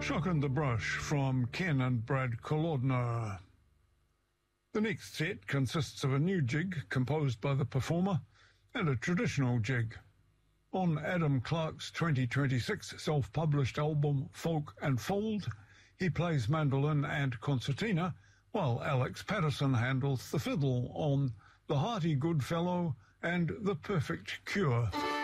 Shocking the Brush from Ken and Brad Kolodner. The next set consists of a new jig composed by the performer and a traditional jig. On Adam Clark's 2026 self-published album Folk and Fold, he plays mandolin and concertina, while Alex Patterson handles the fiddle on The Hearty Good Fellow and The Perfect Cure.